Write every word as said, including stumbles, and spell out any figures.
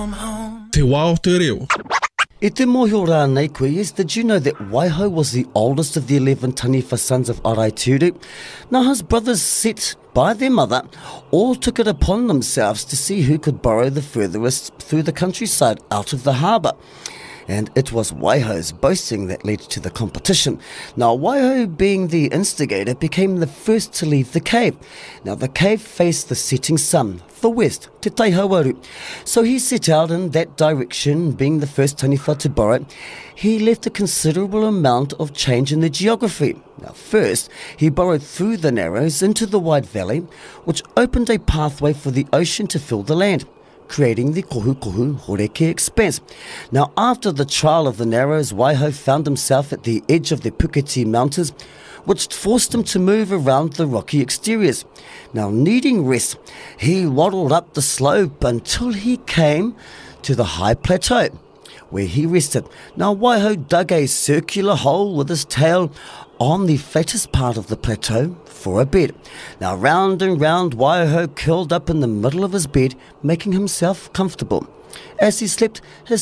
Te wao te reo. E te mōhio rānei koe, yes, did you know that Waiho was the oldest of the eleven Taniwha sons of Araituru? Now his brothers set by their mother all took it upon themselves to see who could burrow the furthest through the countryside out of the harbour. And it was Waiho's boasting that led to the competition. Now, Waiho, being the instigator, became the first to leave the cave. Now, the cave faced the setting sun, the west, Te Taihawaru. So he set out in that direction, being the first Taniwha to burrow. He left a considerable amount of change in the geography. Now, first, he burrowed through the narrows into the wide valley, which opened a pathway for the ocean to fill the land, creating the Kohu Kohu Horeke expanse. Now, after the trial of the Narrows, Waiho found himself at the edge of the Puketi Mountains, which forced him to move around the rocky exteriors. Now, needing rest, he waddled up the slope until he came to the high plateau, where he rested. Now, Waiho dug a circular hole with his tail on the flattest part of the plateau for a bed. Now, round and round, Waiho curled up in the middle of his bed, making himself comfortable. As he slept, his